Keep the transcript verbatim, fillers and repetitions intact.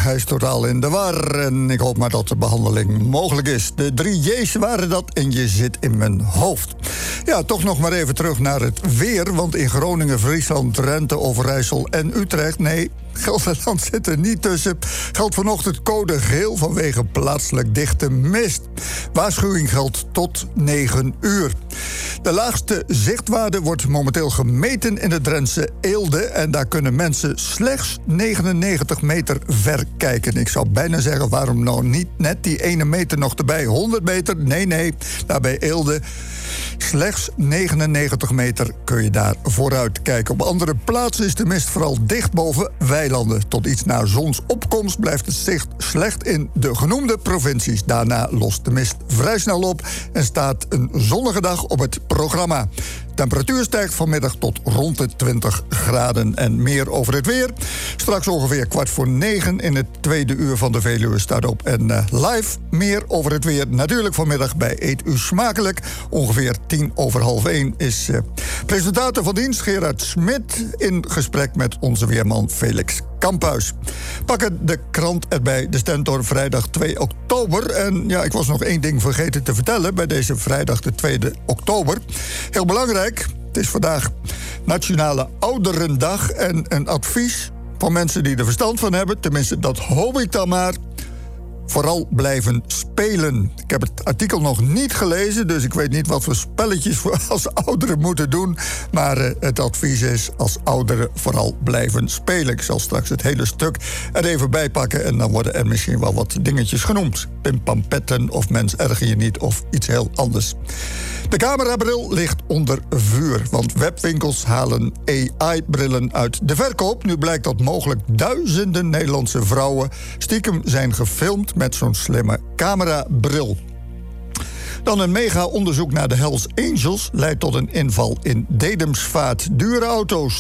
hij is totaal in de war. En ik hoop maar dat de behandeling mogelijk is. De drie J's waren dat en je zit in mijn hoofd. Ja, toch nog maar even terug naar het weer. Want in Groningen, Friesland, Drenthe, Overijssel en Utrecht... nee, Gelderland zit er niet tussen. Geldt vanochtend code geel vanwege plaatselijk dichte mist. Waarschuwing geldt tot negen uur. De laagste zichtwaarde wordt momenteel gemeten in de Drentse Eelde. En daar kunnen mensen slechts negenennegentig meter ver kijken. Ik zou bijna zeggen, waarom nou niet net die ene meter nog erbij? honderd meter? Nee, nee, daar bij Eelde... slechts negenennegentig meter kun je daar vooruit kijken. Op andere plaatsen is de mist vooral dicht boven weilanden. Tot iets na zonsopkomst blijft het zicht slecht in de genoemde provincies. Daarna lost de mist vrij snel op en staat een zonnige dag op het programma. De temperatuur stijgt vanmiddag tot rond de twintig graden. En meer over het weer. Straks ongeveer kwart voor negen in het tweede uur van de Veluwe staat op. En uh, live meer over het weer. Natuurlijk vanmiddag bij Eet U Smakelijk. Ongeveer tien over half één is uh, presentator van dienst Gerard Smit in gesprek met onze weerman Felix Kamphuis. Pakken de krant erbij, de Stentor, vrijdag twee oktober. En ja, ik was nog één ding vergeten te vertellen bij deze vrijdag de tweede oktober. Heel belangrijk, het is vandaag Nationale Ouderendag. En een advies van mensen die er verstand van hebben, tenminste dat hoop ik dan maar, vooral blijven spelen. Ik heb het artikel nog niet gelezen, dus ik weet niet wat voor spelletjes we als ouderen moeten doen. Maar uh, het advies is als ouderen vooral blijven spelen. Ik zal straks het hele stuk er even bij pakken en dan worden er misschien wel wat dingetjes genoemd. Pimpampetten of mens erger je niet of iets heel anders. De camerabril ligt onder vuur, want webwinkels halen A I-brillen uit de verkoop. Nu blijkt dat mogelijk duizenden Nederlandse vrouwen stiekem zijn gefilmd met zo'n slimme camerabril. Dan een mega-onderzoek naar de Hells Angels leidt tot een inval in Dedemsvaart. Dure auto's,